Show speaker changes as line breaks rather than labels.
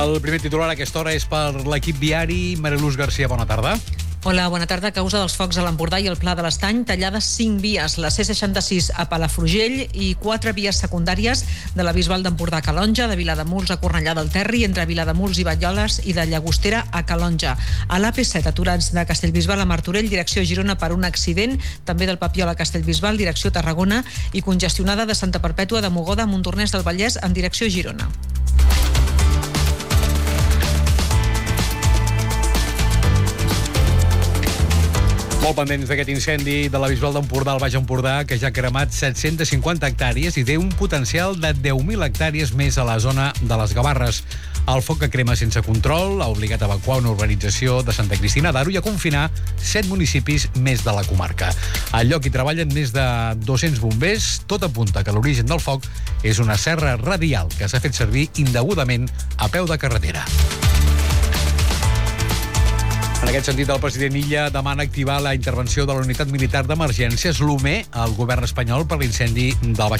El primer titular a aquesta hora és per l'equip viari. Mariluz Garcia, bona tarda.
Hola, bona tarda. A causa dels focs a l'Empordà i el Pla de l'Estany, tallades 5 vies, la C66 a Palafrugell i 4 vies secundàries de la Bisbal d'Empordà a Calonja, de Vilademuls a Cornellà del Terri, entre Vilademuls i Banyoles i de Llagostera a Calonja. A l'AP7, aturats de Castellbisbal a Martorell, direcció Girona per un accident, també del Papiol a Castellbisbal, direcció Tarragona, i congestionada de Santa Perpètua de Mogoda a Montornès del Vallès en direcció Girona.
Molt pendents d'aquest incendi de la Bisbal d'Empordà al Baix Empordà, que ja ha cremat 750 hectàrees i té un potencial de 10.000 hectàrees més a la zona de les Gavarres. El foc, que crema sense control, ha obligat a evacuar una urbanització de Santa Cristina d'Aro i a confinar 7 municipis més de la comarca. Al lloc hi treballen més de 200 bombers. Tot apunta que l'origen del foc és una serra radial que s'ha fet servir indegudament a peu de carretera. En aquest sentit, el president Illa demana activar la intervenció de la Unitat Militar d'Emergències, l'UME, al govern espanyol per l'incendi del Baix